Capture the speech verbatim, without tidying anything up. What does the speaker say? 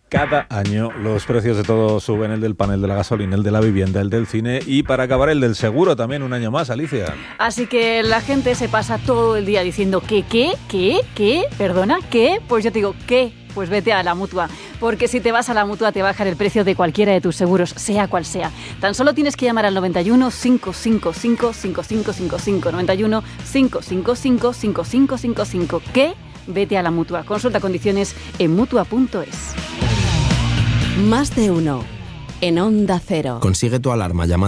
Cada año los precios de todo suben, el del pan, el de la gasolina, el de la vivienda, el del cine y para acabar el del seguro también un año más, Alicia. Así que la gente se pasa todo el día diciendo ¿qué, qué, qué, qué? ¿Perdona? ¿Qué? Pues yo te digo ¿qué? Pues vete a la Mutua, porque si te vas a la Mutua te bajan el precio de cualquiera de tus seguros, sea cual sea. Tan solo tienes que llamar al noventa y uno, cinco cinco cinco, cinco cinco cinco cinco, noventa y uno, cinco cinco cinco, cinco cinco cinco cinco. ¿Qué? Vete a la Mutua. Consulta condiciones en mutua punto es. Más de uno en Onda Cero. Consigue tu alarma llamando